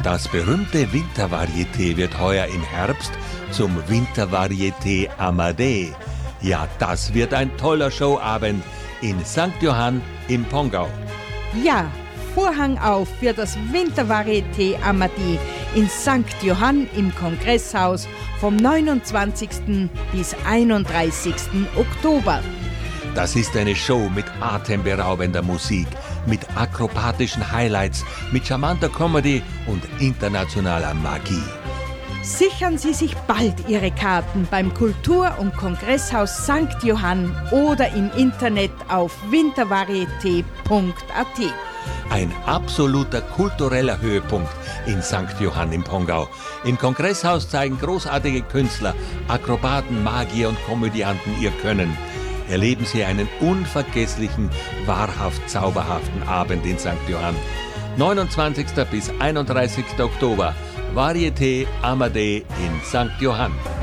Das berühmte Wintervarieté wird heuer im Herbst zum Wintervarieté Amadee. Ja, das wird ein toller Showabend in St. Johann im Pongau. Ja, Vorhang auf für das Wintervarieté Amadee in St. Johann im Kongresshaus vom 29. bis 31. Oktober. Das ist eine Show mit atemberaubender Musik, mit akrobatischen Highlights, mit charmanter Comedy und internationaler Magie. Sichern Sie sich bald Ihre Karten beim Kultur- und Kongresshaus St. Johann oder im Internet auf wintervarieté.at. Ein absoluter kultureller Höhepunkt in St. Johann im Pongau. Im Kongresshaus zeigen großartige Künstler, Akrobaten, Magier und Komödianten ihr Können. Erleben Sie einen unvergesslichen, wahrhaft zauberhaften Abend in St. Johann. 29. bis 31. Oktober. Varieté Amadee in St. Johann.